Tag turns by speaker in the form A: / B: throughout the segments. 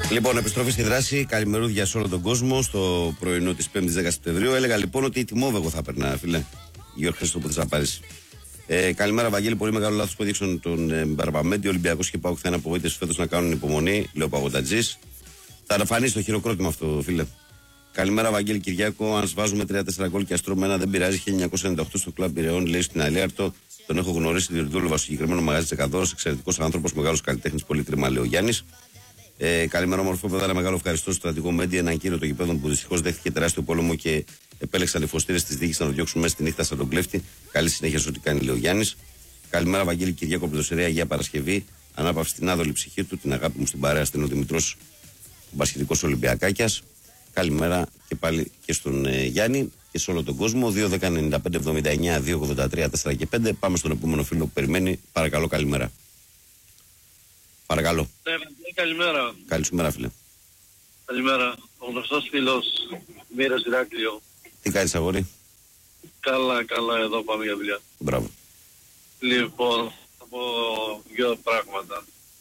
A: Λοιπόν, επιστροφή στη δράση. Καλημερούδια σε όλο τον κόσμο στο πρωινό της 5ης 10 Σεπτεμβρίου. Έλεγα λοιπόν ότι η τιμόβ εγώ θα έπαιρνα, φίλε. Γιώργο Χρήστο που θες να πάρεις. Καλημέρα, Βαγγέλη. Πολύ μεγάλο λάθος που έδειξαν τον Μπαρμπαμέντη. Ο Ολυμπιακός και Πάοκ θα είναι απογοήτευση φέτος να κάνουν υπομονή. Λέω Παγωτατζής. Θα αναφανίσει το χειροκρότημα αυτό, φίλε. Καλημέρα, Βαγγέλη Κυριάκο. Αν σβάζουμε 3-4 γκολ και αστρώμε ένα, δεν πειράζει. 1998 στο κλαμπ Πειραιών, λέει στην Αλίαρτο. Τον έχω γνωρίσει, διότι δούλευα στο συγκεκριμένο μαγαζί Τσεκαδόρος. Εξαιρετικός άνθρωπος, μεγάλος καλλιτέχνης, πολύ κρίμα, λέει ο Γιάννης. Καλημέρα, όμορφο παιδά. Ένα μεγάλο ευχαριστώ στο στρατηγό Μέντι, έναν κύριο των γηπέδων που δυστυχώς δέχτηκε τεράστιο πόλεμο και επέλεξαν οι φωστήρες της διοίκησης να το διώξουν μέσα στη νύχτα σαν τον κλέφτη. Καλή συνέχεια σε ό,τι κάνει, λέει ο Γιάννης. Καλημέρα, Βαγγέλη Κυριάκο, Πρωτοσερία, Αγία Παρασκευή. Ανάπαυση στην άδολη ψυχή του, την αγάπη μου στην παρέα, στην ο Δημητρός, ο Μπασχετικός Ολυμπιακάκιας. Καλημέρα και πάλι και στον Γιάννη και σε όλο τον κόσμο. 2-10-95-79-2-83-4 και 5. Πάμε στον επόμενο φίλο που περιμένει. Παρακαλώ, καλημέρα. Παρακαλώ.
B: Ναι, καλημέρα.
A: Καλησπέρα, φίλε.
B: Καλημέρα. Ο γνωστός φίλος Μοίρας Ηράκλειο.
A: Τι κάνεις, αγόρι?
B: Καλά, εδώ πάμε για δουλειά.
A: Μπράβο.
B: Λοιπόν, θα πω δύο πράγματα.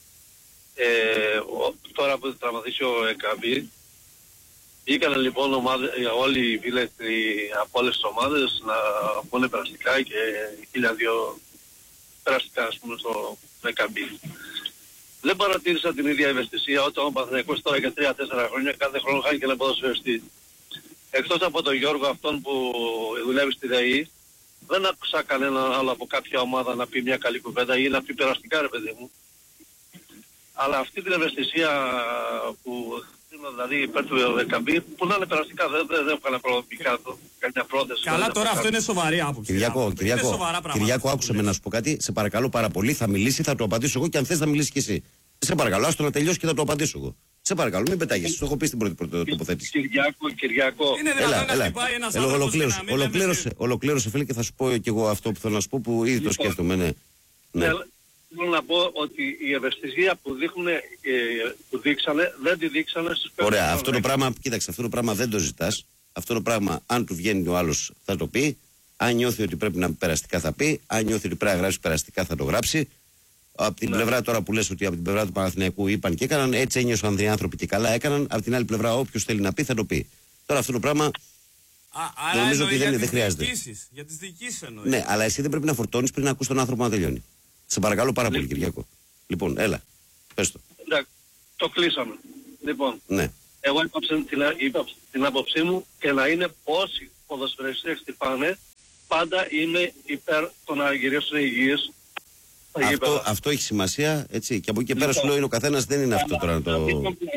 B: Τώρα που θα τραυματίσει ο Εκαμπή, βγήκαν λοιπόν όλοι οι φίλοι από όλες τις ομάδες να πούνε περαστικά και 1.002 περαστικά, ας πούμε, στο Εκαμπή. Δεν παρατήρησα την ίδια ευαισθησία όταν ο Παναθηναϊκός τώρα για 3-4 χρόνια κάθε χρόνο χάνει και ένα ποδοσφαιριστή. Εκτός από τον Γιώργο αυτόν που δουλεύει στη ΔΕΗ, δεν άκουσα κανέναν άλλο από κάποια ομάδα να πει μια καλή κουβέντα ή να πει περαστικά, ρε παιδί μου. Αλλά αυτή την ευαισθησία που δηλαδή υπέρ του Εκαμπή, που να είναι περαστικά, δεν έβγαλε προοπτικά καμιά πρόθεση. Καλά, τώρα αυτό είναι σοβαρή άποψη.
A: Κυριάκο, άκουσε με να σου πω κάτι. Σε παρακαλώ πάρα πολύ, θα μιλήσει, θα το απαντήσω εγώ και αν θες θα μιλήσει κι εσύ. Σε παρακαλώ, άστο να τελειώσει και θα το απαντήσω εγώ. Σε παρακαλώ, μην πετάγεσαι. Το έχω πει στην πρώτη τοποθέτηση.
B: Κυριάκο.
A: Είναι δυνατόν να χτυπάει ένας άνθρωπος. Ολοκλήρωσε, φίλε, και θα σου πω κι εγώ αυτό που θέλω να σου πω που ήδη το σκέφτομαι. Ναι.
B: Θέλω να πω ότι η ευαισθησία που δείξανε, δεν τη δείξανε στις
A: personas. Ωραία, αυτό το πράγμα, κοίταξε, αυτό το πράγμα δεν το ζητάς. Αυτό το πράγμα, αν του βγαίνει ο άλλος, θα το πει. Αν νιώθει ότι πρέπει να πει περαστικά, θα πει. Αν νιώθει ότι πρέπει να γράψει περαστικά, θα το γράψει. Από την πλευρά τώρα που λες ότι από την πλευρά του Παναθηναϊκού είπαν και έκαναν, έτσι ένιωσαν οι άνθρωποι και καλά έκαναν. Από την άλλη πλευρά, όποιος θέλει να πει, θα το πει. Τώρα αυτό το πράγμα. Νομίζω ότι δεν χρειάζεται.
C: Για τις διοικήσεις εννοεί.
A: Ναι, αλλά εσύ δεν πρέπει να φορτώνεις πριν να ακούς τον άνθρωπο να τελειώνει. Σε παρακαλώ πάρα πολύ, Κυριακό. Λοιπόν, έλα, πες το.
B: Εντάξει, το κλείσαμε. Λοιπόν,
A: ναι.
B: Εγώ είπα την άποψή μου και να είναι πόσοι ποδοσφαιριστές χτυπάνε, πάντα είμαι υπέρ των αγυρίων υγιής.
A: Αυτό έχει σημασία, έτσι. Και από εκεί και πέρα σου λέω είναι ο καθένας, δεν είναι αυτό τώρα το.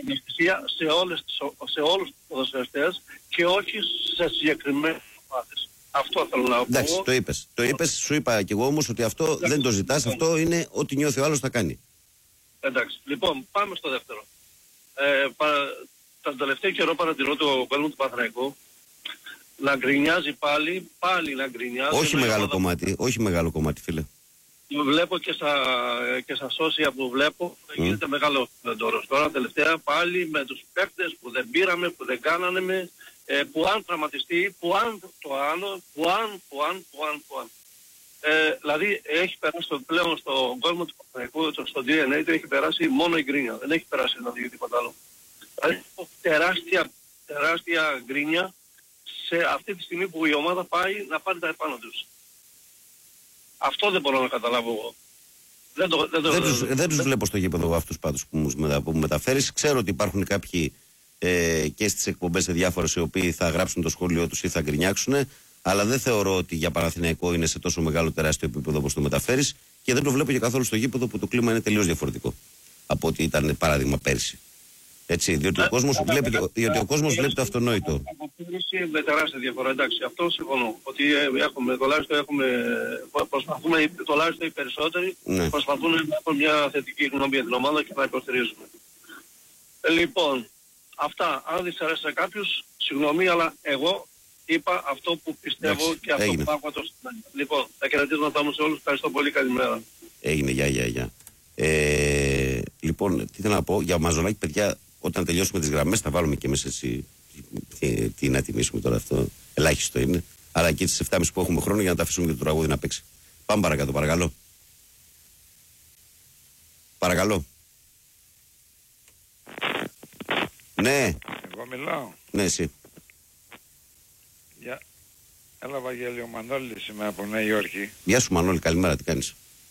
B: Σε όλους τους ποδοσφαιριστές και όχι σε συγκεκριμένες ομάδες. Αυτό θέλω να πω.
A: Εντάξει, το είπες, σου είπα κι εγώ όμως ότι αυτό δεν το ζητάς, αυτό είναι ό,τι νιώθει ο άλλος θα κάνει.
B: Εντάξει, λοιπόν, πάμε στο δεύτερο. Τον τελευταίο καιρό παρατηρώ το κόσμο του Παναθηναϊκού να γκρινιάζει πάλι να γκρινιάζει.
A: Όχι μεγάλο κομμάτι, φίλε.
B: Βλέπω και στα social που βλέπω γίνεται μεγάλο δέντορος. Τώρα τελευταία πάλι με τους παίκτες που δεν πήραμε, που δεν κάνανε, που αν τραυματιστεί, που αν το άλλο, που αν. Δηλαδή έχει περάσει πλέον στον κόσμο του Παναθηναϊκού, στο DNA του έχει περάσει μόνο η γκρίνια. Δεν έχει περάσει να δει τίποτα άλλο. Δηλαδή τεράστια γκρίνια σε αυτή τη στιγμή που η ομάδα πάει να πάρει τα επάνω τους. Αυτό δεν μπορώ να καταλάβω εγώ.
A: Δεν τους βλέπω στο γήπεδο αυτούς πάντως που μου μεταφέρεις. Ξέρω ότι υπάρχουν κάποιοι και στις εκπομπές σε διάφορες οι οποίοι θα γράψουν το σχόλιο τους ή θα γκρινιάξουν, αλλά δεν θεωρώ ότι για Παναθηναϊκό είναι σε τόσο μεγάλο τεράστιο επίπεδο όπως το μεταφέρεις και δεν το βλέπω και καθόλου στο γήπεδο που το κλίμα είναι τελείως διαφορετικό από ό,τι ήταν παράδειγμα πέρσι. Έτσι, διότι ο κόσμος βλέπει το αυτονόητο.
B: Με τεράστια διαφορά, εντάξει, αυτό συμφωνώ. Ότι προσπαθούμε τουλάχιστον οι περισσότεροι προσπαθούν να έχουν μια θετική γνώμη για την ομάδα και να υποστηρίζουμε. Λοιπόν, αυτά, αν δυσαρέσει σε κάποιους, συγγνώμη, αλλά εγώ είπα αυτό που πιστεύω και αυτό που πάω το σημαίνει. Λοιπόν, τα χαιρετίσματά μου σε όλους, ευχαριστώ πολύ, καλημέρα.
A: Έγινε, γεια. Λοιπόν, τι θέλω να πω, για Μαζονάκη, παιδιά, όταν τελειώσουμε τις γραμμές θα βάλουμε και μέσα έτσι. Τι να τιμήσουμε τώρα αυτό, ελάχιστο είναι. Αλλά εκεί τις 7.30 που έχουμε χρόνο για να τα αφήσουμε και το τραγούδι να παίξει. Πάμε παρακάτω, παρακαλώ. Παρακαλώ. Ναι.
C: Εγώ μιλάω.
A: Ναι, εσύ.
C: Γεια. Έλα Βαγγέλη, ο Μανώλης είμαι από Νέα Υόρκη.
A: Γεια σου Μανώλη, καλημέρα, τι κάνεις?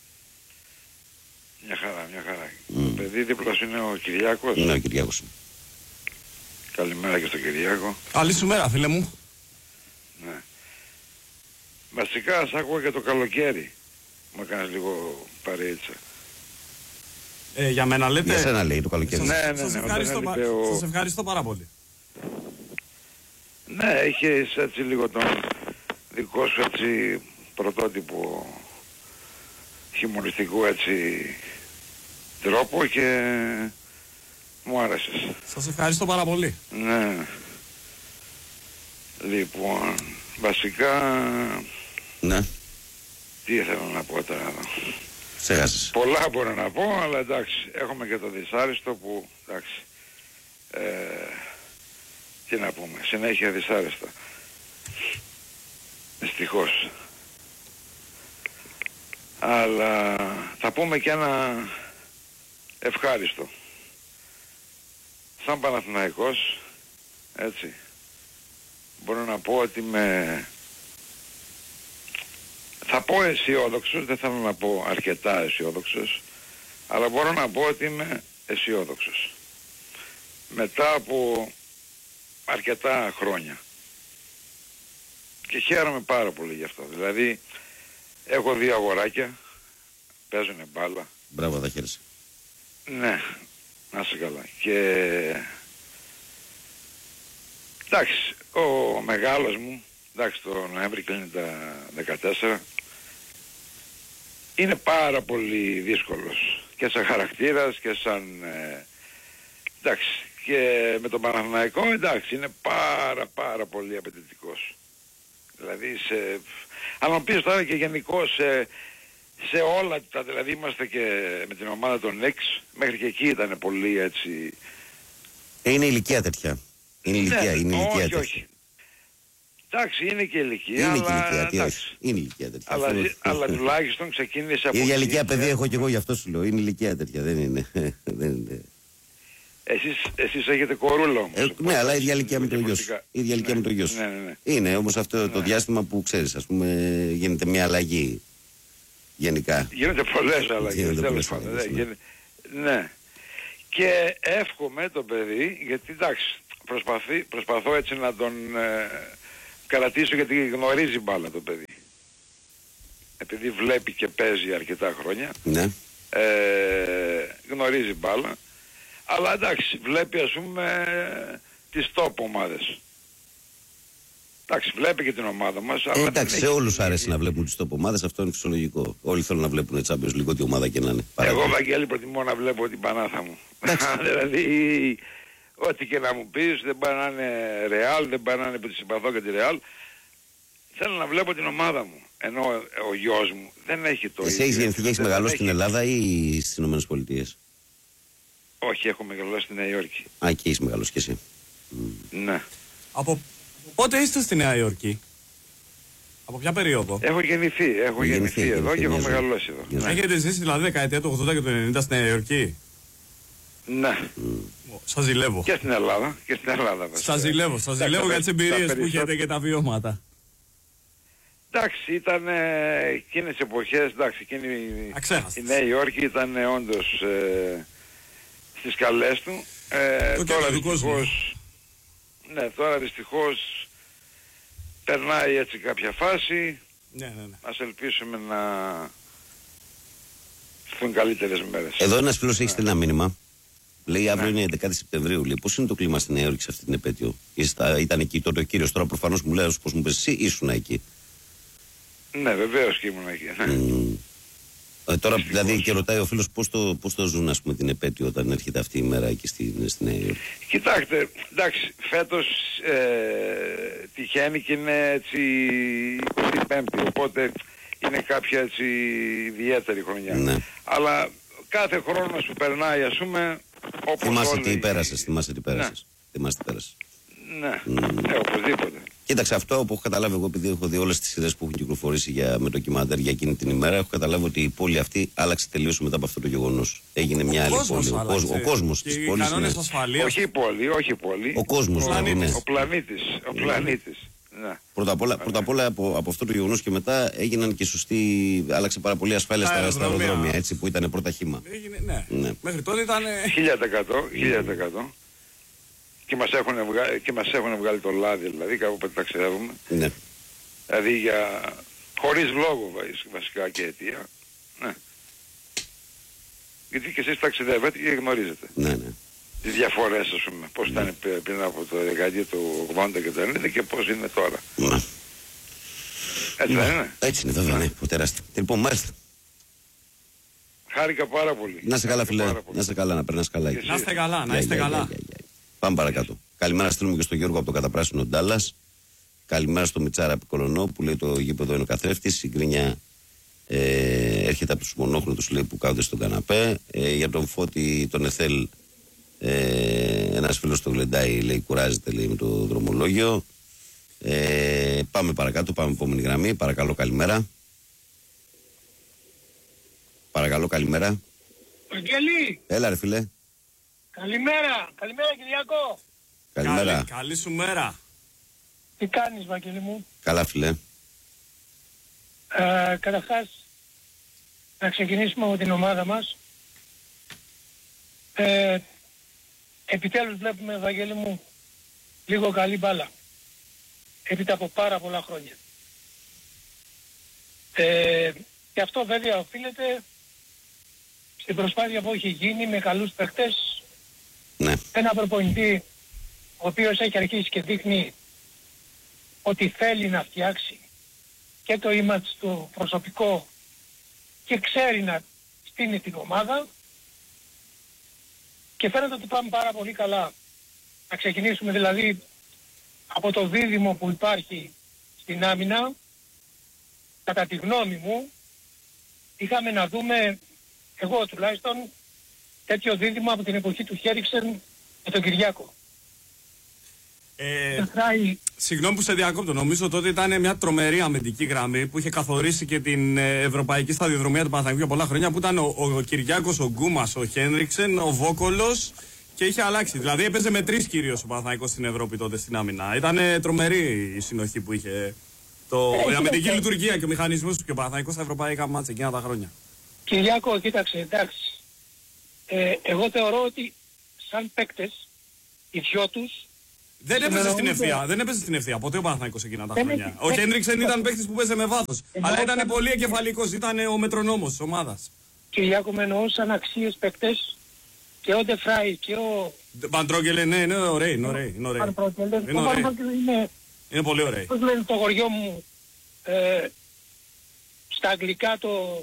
C: Μια χαρά, μια χαρά. Το παιδί δίπλος είναι ο Κυριάκος.
A: Ναι, ο Κυριάκος.
C: Καλημέρα και στον Κυριάκο.
D: Καλή σου μέρα, φίλε μου.
C: Ναι. Βασικά, σ' άκουγα και το καλοκαίρι. Μου έκανες λίγο παρέτσα.
D: Για μένα λέτε.
A: Για σένα λέει το καλοκαίρι.
C: Ναι,
D: Σας
C: ναι,
D: ευχαριστώ,
C: όταν έλειπε ο...
D: σας ευχαριστώ πάρα πολύ.
C: Ναι, έχεις έτσι λίγο τον δικό σου έτσι πρωτότυπο χιουμοριστικού έτσι τρόπο και μου άρεσες.
D: Σας ευχαριστώ πάρα πολύ.
C: Ναι. Λοιπόν, βασικά
A: Ναι,
C: τι ήθελα να πω τώρα.
A: ξέχασες.
C: Πολλά μπορώ να πω, αλλά εντάξει, έχουμε και το δυσάρεστο που εντάξει. Τι να πούμε, συνέχεια δυσάρεστα. Δυστυχώς. Αλλά θα πούμε και ένα ευχάριστο. Σαν Παναθηναϊκός, έτσι, μπορώ να πω ότι θα πω αισιόδοξος, δεν θέλω να πω αρκετά αισιόδοξος, αλλά μπορώ να πω ότι είμαι αισιόδοξος. Μετά από αρκετά χρόνια. Και χαίρομαι πάρα πολύ γι' αυτό. Δηλαδή, έχω 2 αγοράκια, παίζουνε μπάλα.
A: Μπράβο, θα χαίρεσαι.
C: Ναι, να είσαι καλά. Και εντάξει, ο μεγάλος μου, εντάξει, το Νοέμβρη κλείνει τα 14, είναι πάρα πολύ δύσκολος και σαν χαρακτήρας και σαν εντάξει, και με τον Παναθηναϊκό εντάξει είναι πάρα πολύ απαιτητικός. Δηλαδή αν μου πεις τώρα και γενικώς σε όλα τα, δηλαδή είμαστε και με την ομάδα των Knicks, μέχρι και εκεί ήταν πολύ έτσι.
A: Είναι ηλικία τέτοια. Είναι ηλικία,
C: ναι,
A: είναι ηλικία
C: όχι,
A: τέτοια.
C: όχι. Εντάξει, είναι και ηλικία.
A: Είναι
C: αλλά,
A: και ηλικία, τι
C: εντάξει,
A: όχι. Είναι ηλικία τέτοια.
C: αλλά τουλάχιστον ξεκίνησε από
A: Η ίδια
C: εκεί.
A: ηλικία παιδί έχω και εγώ, γι' αυτό σου λέω. Είναι ηλικία τέτοια, δεν είναι. Δεν είναι.
C: Εσείς έχετε κορούλα όμως.
A: Ναι, αλλά η ίδια ηλικία με το γιο σου. Η ίδια ηλικία με το γιο σου.
C: Ναι.
A: Είναι όμως αυτό το διάστημα που ξέρεις, ας πούμε, γίνεται μια αλλαγή γενικά.
C: Γίνονται πολλές αλλαγές.
A: Γίνονται
C: Τέλος
A: πολλές
C: πάντων.
A: αλλαγές,
C: Ναι. Και εύχομαι το παιδί, γιατί εντάξει, προσπαθώ έτσι να τον κρατήσω, γιατί γνωρίζει μπάλα το παιδί. Επειδή βλέπει και παίζει αρκετά χρόνια,
A: Ναι.
C: γνωρίζει μπάλα. Αλλά εντάξει, βλέπει ας πούμε τις top ομάδες. Εντάξει, βλέπει και την ομάδα μας. Αλλά
A: Εντάξει, σε όλους άρεσε να βλέπουν τις top ομάδες, αυτό είναι φυσιολογικό. Όλοι θέλουν να βλέπουν Champions League, ό,τι ομάδα και να είναι.
C: Εγώ, Βαγγέλη, προτιμώ να βλέπω την Πανάθα μου. Δηλαδή, ό,τι και να μου πεις, δεν πάει να είναι Real, δεν πάει να είναι που τη συμπαθώ και τη Real. Θέλω να βλέπω την ομάδα μου. Ενώ ο γιος μου δεν έχει το ίδιο.
A: Εσύ έχεις γεννηθεί και έχεις μεγαλώσει στην Ελλάδα ή στις Ηνωμένες Πολιτείες?
C: Όχι, έχω μεγαλώσει στη Νέα Υόρκη.
A: Α, και έχεις μεγαλώσει κι εσύ.
C: Ναι.
D: Από πότε είστε στη Νέα Υόρκη? Από ποια περίοδο?
C: Έχω γεννηθεί εδώ και έχω μεγαλώσει εδώ.
A: Ναι.
D: Έχετε ζήσει δηλαδή δεκαετία του 80 και του 90 στη Νέα Υόρκη?
C: Ναι.
D: Σας ζηλεύω.
C: Και στην Ελλάδα.
D: Σας ζηλεύω για τις εμπειρίες που έχετε και τα βιώματα.
C: Εντάξει, ήταν εκείνες τις εποχές, εντάξει, εκείνη η Νέα Υόρκη ήταν όντως στις καλές του. Τώρα δυστυχώς, ναι, τώρα δυστυχώς περνάει έτσι κάποια φάση.
D: Ναι.
C: Ας ελπίσουμε να έρθουν καλύτερες μέρες.
A: Εδώ ένας φίλος έχει στείλει ένα μήνυμα. Λέει αύριο είναι 11 Σεπτεμβρίου. Λέει, πώς είναι το κλίμα στη Νέα Υόρκη σε αυτή την επέτειο? Ήταν εκεί τότε ο κύριος, τώρα προφανώς μου λέει, πώς μου πες εσύ, ήσουν εκεί.
C: Ναι, βεβαίως και ήμουν εκεί. Ναι.
A: Τώρα δηλαδή και ρωτάει ο φίλος πώς το ζουν, ας πούμε, την επέτειο όταν έρχεται αυτή η μέρα εκεί στη Νέα Υόρκη.
C: Κοιτάξτε, εντάξει, φέτος τυχαίνει και είναι έτσι 25η, οπότε είναι κάποια έτσι ιδιαίτερη χρονιά. Ναι. Αλλά κάθε χρόνος που περνάει, ας πούμε, όπως
A: θυμάσαι
C: όλοι...
A: τι πέρασες, θυμάσαι τι πέρασες.
C: Ναι, οπωσδήποτε.
A: Κοίταξε, αυτό που έχω καταλάβει εγώ, επειδή έχω δει όλες τις σειρές που έχουν κυκλοφορήσει με ντοκιμαντέρ για εκείνη την ημέρα, έχω καταλάβει ότι η πόλη αυτή άλλαξε τελείως μετά από αυτό το γεγονός. Έγινε μια άλλη πόλη. Ο κόσμος της πόλης.
D: Οι κανόνες ασφαλείας.
C: Όχι η πόλη, όχι η πόλη.
A: Ο κόσμος δηλαδή, ναι.
C: Ο πλανήτης. Ναι.
A: Πρώτα απ' όλα από αυτό το γεγονός και μετά έγιναν και άλλαξε πάρα πολύ ασφάλεια στα αεροδρόμια, έτσι, που ήταν πρώτα χύμα.
D: Ναι. Μέχρι τότε ήταν.
C: 1000%. Και μας έχουν βγάλει το λάδι, δηλαδή, κάπου που τα ξέρουμε.
A: Ναι.
C: Δηλαδή χωρίς λόγο βασικά και αιτία. Ναι. Γιατί και εσείς ταξιδεύετε και γνωρίζετε.
A: Ναι.
C: Τις διαφορές, ας πούμε, πώς ήταν πριν από το δεκαετία του 80 και το 90 και πώς είναι τώρα.
A: Ναι.
C: Έτσι δεν είναι?
A: Έτσι είναι, βέβαια, ναι, τεράστια. Λοιπόν, μάλιστα.
C: Χάρηκα πάρα πολύ.
A: Να είστε καλά, φίλε. Να είστε καλά, να περνάς καλά.
D: Να είστε καλά, να είστε καλά.
A: Πάμε παρακάτω. Καλημέρα στέλνουμε και στον Γιώργο από το καταπράσινο Ντάλλας. Καλημέρα στο Μιτσάρα από Κολονό που λέει το γήπεδο είναι ο καθρέφτης. Η γκρίνια έρχεται από τους μονόχρονους, λέει, που κάθονται στον καναπέ. Για τον Φώτη, τον Εθέλ, ένας φίλος το γλεντάει, λέει, κουράζεται, λέει, με το δρομολόγιο. Πάμε παρακάτω, πάμε επόμενη γραμμή. Παρακαλώ, καλημέρα. Παρακαλώ, καλημέρα.
E: Βαγγέλη.
A: Έλα, ρε φίλε.
E: Καλημέρα Κυριακό.
A: Καλημέρα.
D: Καλή σου μέρα.
E: Τι κάνεις, Βαγγέλη μου?
A: Καλά, φίλε.
E: Καταρχάς, να ξεκινήσουμε από την ομάδα μας. Επιτέλους βλέπουμε, Βαγγέλη μου, λίγο καλή μπάλα. Έπειτα από πάρα πολλά χρόνια. Και αυτό βέβαια οφείλεται στην προσπάθεια που έχει γίνει με καλούς παίκτες.
A: Ναι.
E: Ένα προπονητή ο οποίος έχει αρχίσει και δείχνει ότι θέλει να φτιάξει και το image του προσωπικό και ξέρει να στείνει την ομάδα και φαίνεται ότι πάμε πάρα πολύ καλά. Να ξεκινήσουμε δηλαδή από το δίδυμο που υπάρχει στην άμυνα. Κατά τη γνώμη μου είχαμε να δούμε, εγώ τουλάχιστον, τέτοιο δίδυμο από την εποχή του Χέριξεν με τον Κυριάκο.
D: Συγγνώμη που σε διακόπτω. Νομίζω τότε ήταν μια τρομερή αμυντική γραμμή που είχε καθορίσει και την ευρωπαϊκή σταδιοδρομία του Παναθηναϊκού για πολλά χρόνια. Που ήταν ο Κυριάκος, ο Γκούμας, ο Χένριξεν, ο Βόκολος και είχε αλλάξει. Δηλαδή έπαιζε με 3 κυρίως ο Παναθηναϊκός στην Ευρώπη τότε στην άμυνα. Ήταν τρομερή η συνοχή που είχε. Η αμυντική λειτουργία και ο μηχανισμός του και ο Παναθηναϊκός στα ευρωπαϊκά μάτσα εκείνα τα χρόνια.
E: Κυριάκο, κοίταξε, εντάξει. Εγώ θεωρώ ότι σαν παίκτες, οι δυο τους
D: δεν έπαιζε στην ευθεία. Ποτέ ο Παναθηναϊκός εκείνα τα χρόνια. Ο Χένριξεν ήταν παίκτης που παίζε με βάθος. Αλλά ήταν πολύ εγκεφαλικός. Ήταν ο μετρονόμος της ομάδας.
E: Κυριάκο, με εννοούσαν αξίες παίκτες και ο Ντεφράι και ο
D: Παντρόγκελε, ναι, είναι ωραίοι. Είναι πολύ ωραίοι.
E: Πώς λένε το χωριό μου στα αγγλικά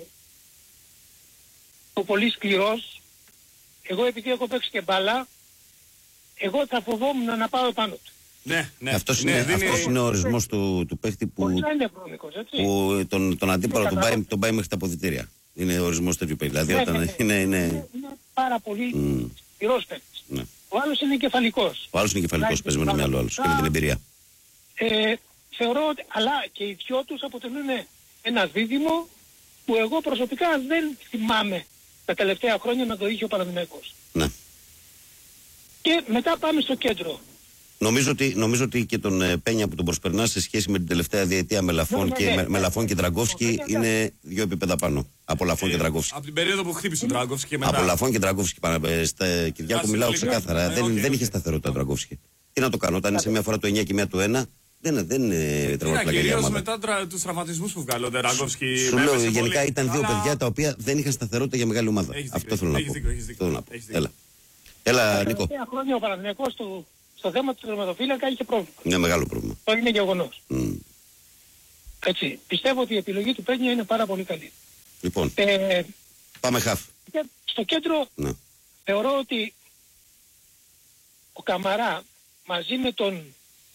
E: το πολύ σκληρός. Εγώ επειδή έχω παίξει και μπάλα, εγώ θα φοβόμουν να πάω πάνω του.
D: Ναι.
A: Αυτός είναι ο ορισμός του παίχτη που τον αντίπαλο τον πάει μέχρι τα αποδυτήρια. Είναι ο ορισμός τέτοιου παίχτη. Δηλαδή είναι
E: πάρα πολύ σκληρός παίχτης.
A: Ναι.
E: Ο άλλος είναι κεφαλικός.
A: Ο άλλος είναι κεφαλικός, παίζει με το μυαλό άλλος και με την εμπειρία.
E: Θεωρώ ότι, αλλά και οι δυο τους αποτελούν ένα δίδυμο που εγώ προσωπικά δεν θυμάμαι τα τελευταία χρόνια να το είχε ο Παναθηναϊκός.
A: Ναι.
E: Και μετά πάμε στο κέντρο.
A: Νομίζω ότι και τον Πένια που τον προσπερνά σε σχέση με την τελευταία διετία με Λαφών και Τραγκόφσκι είναι 2 επίπεδα πάνω. Από Λαφών και Τραγκόφσκι.
D: Από την περίοδο που χτύπησε ο Τραγκόφσκι και μετά.
A: Από Λαφών και Τραγκόφσκι στα Κυριάκο μιλάω ξεκάθαρα. Δεν είχε σταθερότητα ο Τραγκόφσκι. Τι να το κάνω, όταν είσαι μια φορά το 9 και μια το 1, δεν είναι τερματοφυλακή.
D: Κυρίως μετά τους τραυματισμούς που βγάλω ο Τραγκόφσκι.
A: Σου λέω, γενικά ήταν 2 παιδιά τα οποία δεν είχαν σταθερότητα για μεγάλη ομάδα. Αυτό θέλω να πω. Έλα, Νίκο.
E: Τα χρόνια ο Παναθηναϊκός στο θέμα του τερματοφύλακα είχε πρόβλημα.
A: Είναι μεγάλο πρόβλημα.
E: Το είναι γεγονός. Έτσι. Πιστεύω ότι η επιλογή του Πένια είναι πάρα πολύ καλή.
A: Λοιπόν, πάμε χαφ.
E: Στο κέντρο θεωρώ ότι ο Καμαρά μαζί με τον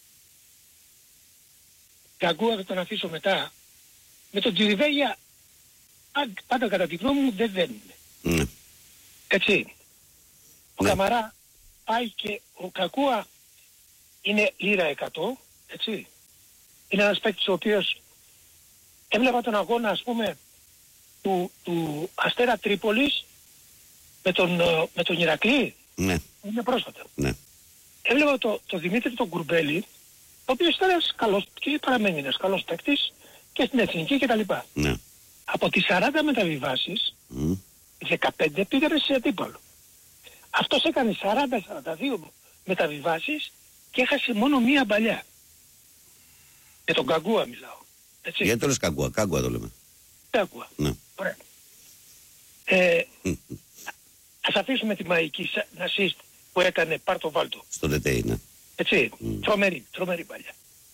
E: Γκαγκούα, θα τον αφήσω μετά, με τον Τζιριβέγια πάντα κατά τη γνώμη μου δεν δένουν. Έτσι. Ο Καμαρά πάει και ο Κακούα είναι λίρα 100, έτσι. είναι ένας παίκτης ο οποίος έβλεπα τον αγώνα, ας πούμε, του Αστέρα Τρίπολης με τον Ηρακλή.
A: Ναι.
E: Είναι πρόσφατα.
A: Ναι.
E: Έβλεπα το Δημήτρη τον Κουρμπέλη, ο οποίος ήταν ένας καλός και παραμένει ένας καλός παίκτης και στην εθνική κτλ.
A: Ναι.
E: Από τις 40 μεταβιβάσεις, 15 πήγανε σε αντίπαλο. Αυτός έκανε 40-42 μεταβιβάσεις και έχασε μόνο μία μπαλιά. Με τον Καγκούα μιλάω. Έτσι.
A: Γιατί το λες Καγκούα, Καγκούα το λέμε.
E: Καγκούα.
A: Ναι.
E: Ωραία. Ας αφήσουμε τη μαγική assist που έκανε πάρτο βάλτο.
A: Στο ΤΤΕΙ, ναι.
E: Έτσι. Τρομερή παλιά.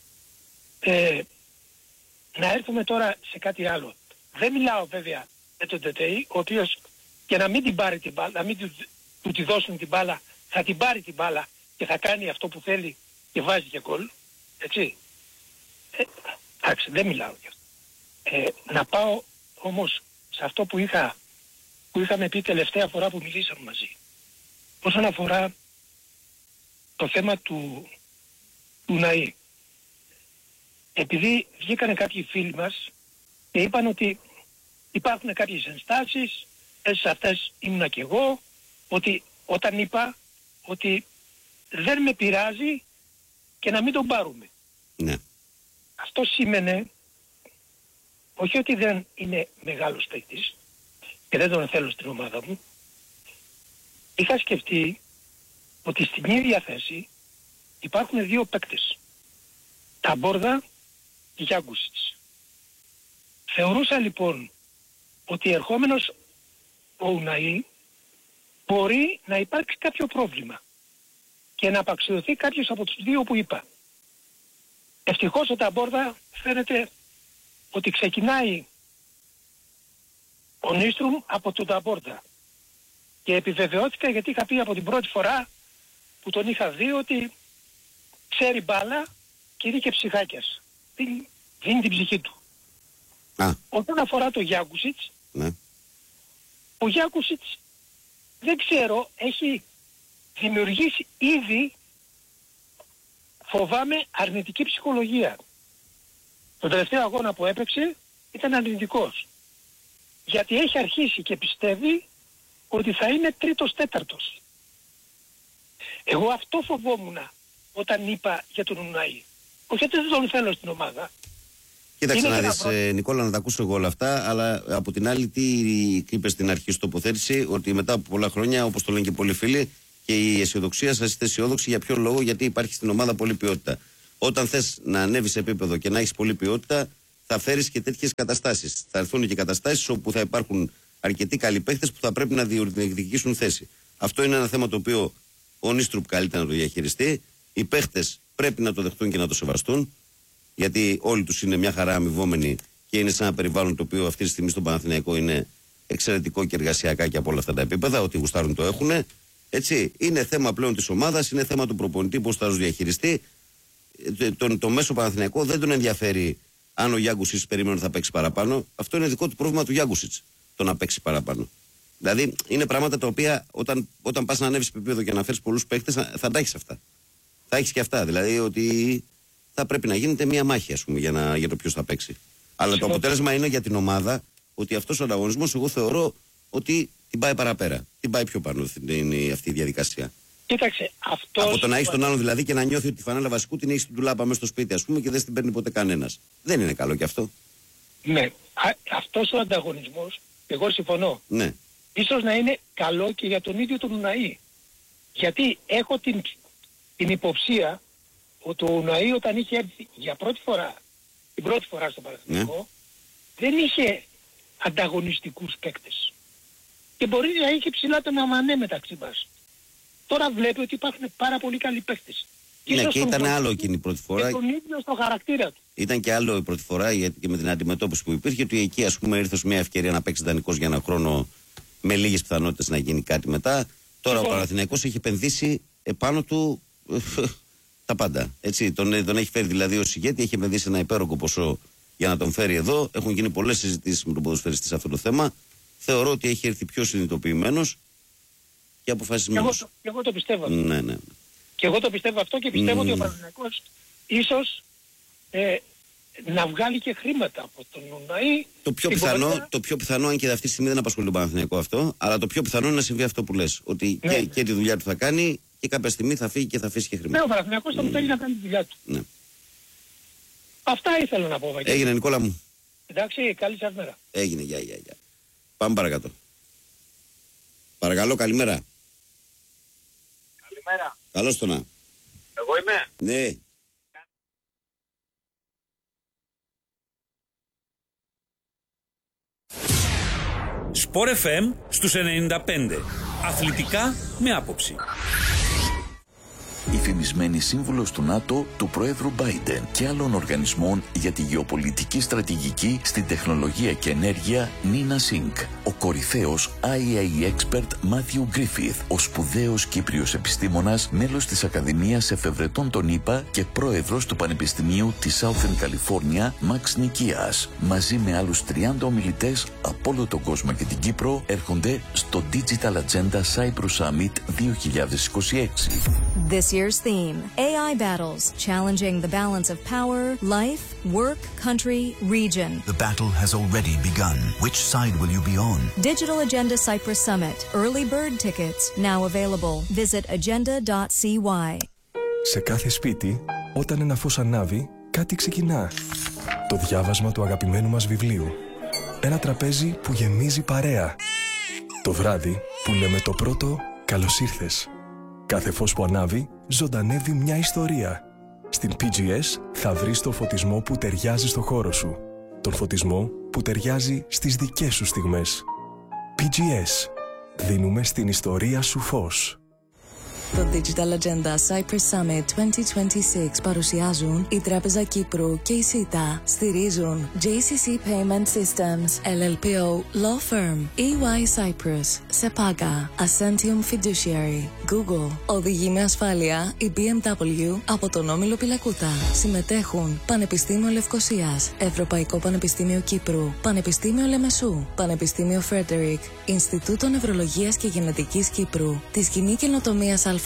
E: Να έρθουμε τώρα σε κάτι άλλο. Δεν μιλάω βέβαια με τον ΤΤΕΙ, ο οποίος και να μην την πάρει την μπάλα, να μην του τη δώσουν την μπάλα, θα την πάρει την μπάλα και θα κάνει αυτό που θέλει και βάζει και γκολ. Έτσι. Εντάξει, δεν μιλάω γι' αυτό. Να πάω όμως σε αυτό που είχαμε πει τελευταία φορά που μιλήσαμε μαζί. Όσον αφορά το θέμα του Ναΐ. Επειδή βγήκανε κάποιοι φίλοι μας και είπαν ότι υπάρχουν κάποιες ενστάσεις, σε αυτές ήμουνα και εγώ, ότι όταν είπα ότι δεν με πειράζει και να μην τον πάρουμε.
A: Ναι.
E: Αυτό σήμαινε όχι ότι δεν είναι μεγάλος παίκτης και δεν τον θέλω στην ομάδα μου. Είχα σκεφτεί ότι στην ίδια θέση υπάρχουν δύο παίκτες. Ταμπόρδα και Γιάγκουσιτς. Θεωρούσα λοιπόν ότι ερχόμενος ο Ουναΐ μπορεί να υπάρξει κάποιο πρόβλημα και να απαξιωθεί κάποιος από τους δύο που είπα. Ευτυχώς ο Ταμπόρδα φαίνεται ότι ξεκινάει ο Νίστρουμ από τον Ταμπόρδα. Και επιβεβαιώθηκα γιατί είχα πει από την πρώτη φορά που τον είχα δει ότι ξέρει μπάλα και είναι και ψυχάκιας. Δίνει την ψυχή του. Όταν αφορά το Γιάγκουσιτς,
A: ναι.
E: Ο Γιάγκουσιτς δεν ξέρω, έχει δημιουργήσει ήδη, φοβάμαι, αρνητική ψυχολογία. Το τελευταίο αγώνα που έπαιξε ήταν αρνητικός. Γιατί έχει αρχίσει και πιστεύει ότι θα είναι τρίτος-τέταρτος. Εγώ αυτό φοβόμουν όταν είπα για τον Ουναΐ. Όχι ότι δεν τον θέλω στην ομάδα.
A: Κοίταξε να δεις, Νικόλα, να τα ακούσω εγώ όλα αυτά, αλλά από την άλλη τι είπες στην αρχή στην τοποθέτηση, ότι μετά από πολλά χρόνια, όπως το λένε και πολλοί φίλοι, και η αισιοδοξία σας είστε αισιόδοξοι για ποιο λόγο, γιατί υπάρχει στην ομάδα πολλή ποιότητα. Όταν θες να ανέβεις σε επίπεδο και να έχεις πολλή ποιότητα, θα φέρεις και τέτοιες καταστάσεις. Θα έρθουν και καταστάσεις όπου θα υπάρχουν αρκετοί καλοί παίχτες που θα πρέπει να διεκδικήσουν θέση. Αυτό είναι ένα θέμα το οποίο ο Νίστρουπ καλύτερα να το διαχειριστεί. Οι παίχτες πρέπει να το δεχτούν και να το σεβαστούν. Γιατί όλοι τους είναι μια χαρά αμοιβόμενοι και είναι σε ένα περιβάλλον το οποίο αυτή τη στιγμή στον Παναθηναϊκό είναι εξαιρετικό και εργασιακά και από όλα αυτά τα επίπεδα. Ότι γουστάρουν το έχουν. Έτσι. Είναι θέμα πλέον της ομάδας, είναι θέμα του προπονητή πώς θα τους διαχειριστεί. Το μέσο Παναθηναϊκό δεν τον ενδιαφέρει αν ο Γιάγκουσιτς περίμενε ότι θα παίξει παραπάνω. Αυτό είναι δικό του πρόβλημα του Γιάγκουσιτς. Το να παίξει παραπάνω. Δηλαδή είναι πράγματα τα οποία όταν πας να ανέβεις επίπεδο και να φέρεις πολλούς παίχτες θα τα έχεις αυτά. Θα έχεις και αυτά. Δηλαδή ότι θα πρέπει να γίνεται μια μάχη, ας πούμε, για το ποιος θα παίξει. Αλλά το αποτέλεσμα είναι για την ομάδα ότι αυτός ο ανταγωνισμός, εγώ θεωρώ ότι την πάει παραπέρα. Την πάει πιο πάνω είναι αυτή η διαδικασία.
E: Κοίταξε, αυτός...
A: Από το να έχει τον άλλον δηλαδή και να νιώθει ότι τη φανέλα βασικού την έχει στην τουλάπα μέσα στο σπίτι, ας πούμε, και δεν την παίρνει ποτέ κανένας. Δεν είναι καλό κι αυτό.
E: Ναι. Αυτός ο ανταγωνισμός, εγώ συμφωνώ.
A: Ναι.
E: Ίσως να είναι καλό και για τον ίδιο τον Ουναΐ. Γιατί έχω την υποψία ότι ο Ουναΐ όταν είχε έρθει για την πρώτη φορά στο Παναθηναϊκό, δεν είχε ανταγωνιστικούς παίκτες. Και μπορεί να είχε ψηλά τον αμανέ μεταξύ μας. Τώρα βλέπει ότι υπάρχουν πάρα πολύ καλοί παίκτες.
A: Ναι, και ήταν άλλο εκείνη η πρώτη φορά.
E: Και τον ίδιο στο χαρακτήρα του.
A: Ήταν και άλλο η πρώτη φορά, γιατί και με την αντιμετώπιση που υπήρχε, ότι εκεί ας πούμε ήρθε μια ευκαιρία να παίξει δανεικός για ένα χρόνο με λίγες πιθανότητες να γίνει κάτι μετά. Τώρα ο Παναθηναϊκός έχει επενδύσει επάνω του τα πάντα. Έτσι, τον έχει φέρει δηλαδή ως ηγέτη, έχει επενδύσει ένα υπέροχο ποσό για να τον φέρει εδώ. Έχουν γίνει πολλές συζητήσεις με τον ποδοσφαιριστή σε αυτό το θέμα. Θεωρώ ότι έχει έρθει πιο συνειδητοποιημένος και αποφασισμένος.
E: Και εγώ το πιστεύω.
A: Ναι.
E: Και εγώ το πιστεύω αυτό και πιστεύω ότι ο Παναθηναϊκός ίσως να βγάλει και χρήματα από τον Ουναή.
A: Το πιο πιθανό, αν και αυτή τη στιγμή δεν απασχολεί τον Παναθηναϊκό αυτό, αλλά το πιο πιθανό είναι να συμβεί αυτό που λες. Ότι και τη δουλειά του θα κάνει και κάποια στιγμή θα φύγει και θα αφήσει και χρήματα.
E: Ναι, ο Παναθηναϊκός θα μου θέλει να κάνει τη δουλειά του.
A: Ναι.
E: Αυτά ήθελα να πω, Βαγγέλη.
A: Έγινε, Νικόλα μου.
E: Εντάξει, καλή σας μέρα.
A: Έγινε, γεια. Πάμε παρακάτω. Παρακαλώ, καλημέρα.
B: Καλημέρα.
A: Καλώς το να.
B: Εγώ είμαι.
A: Ναι.
F: Sport FM στους 95. Αθλητικά με άποψη.
G: Η φημισμένη σύμβουλος του ΝΑΤΟ, του Προέδρου Biden και άλλων οργανισμών για τη γεωπολιτική στρατηγική στην τεχνολογία και ενέργεια, Νίνα Σινκ. Ο κορυφαίος IAEA expert Μάθιου Γκρίφιθ, ο σπουδαίος Κύπριος επιστήμονας, μέλος της Ακαδημίας Εφευρετών των ΗΠΑ και πρόεδρος του Πανεπιστημίου της Southern California, Μαξ Νικίας. Μαζί με άλλους 30 ομιλητές από όλο τον κόσμο και την Κύπρο έρχονται στο Digital Agenda Cyprus Summit 2026.
H: This year's theme, AI battles, challenging the balance of power, life, work, country, region.
I: The battle has already begun. Which side will you be on?
H: Digital Agenda Cyprus Summit. Early bird tickets now available. Visit agenda.cy.
J: Σε κάθε σπίτι, όταν ένα φως ανάβει, κάτι ξεκινά. Το διάβασμα του αγαπημένου μας βιβλίου. Ένα τραπέζι που γεμίζει παρέα. Το βράδυ που λέμε το πρώτο «Καλώς ήρθες». Κάθε φως που ανάβει, ζωντανεύει μια ιστορία. Στην PGS θα βρεις το φωτισμό που ταιριάζει στο χώρο σου. Τον φωτισμό που ταιριάζει στις δικές σου στιγμές. PGS. Δίνουμε στην ιστορία σου φως.
K: Το Digital Agenda Cyprus Summit 2026 παρουσιάζουν η Τράπεζα Κύπρου και η ΣΥΤΑ. Στηρίζουν JCC Payment Systems, LLPO, Law Firm, EY Cyprus, SEPAGA, Ascentium Fiduciary, Google. Οδηγεί με ασφάλεια η BMW από τον Όμιλο Πυλακούτα. Συμμετέχουν Πανεπιστήμιο Λευκωσίας, Ευρωπαϊκό Πανεπιστήμιο Κύπρου, Πανεπιστήμιο Λεμεσού, Πανεπιστήμιο Φρέντερικ, Ινστιτούτο Νευρολογίας και Γενετικής Κύπρου, τη Σκηνή Καινοτομίας